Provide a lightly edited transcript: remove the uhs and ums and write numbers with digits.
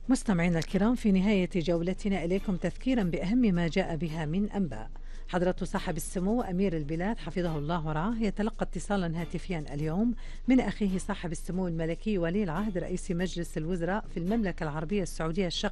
مستمعينا الكرام، في نهاية جولتنا إليكم تذكيرا بأهم ما جاء بها من أنباء. حضرة صاحب السمو أمير البلاد حفظه الله ورعاه يتلقى اتصالا هاتفيا اليوم من أخيه صاحب السمو الملكي ولي العهد رئيس مجلس الوزراء في المملكة العربية السعودية الشقيقة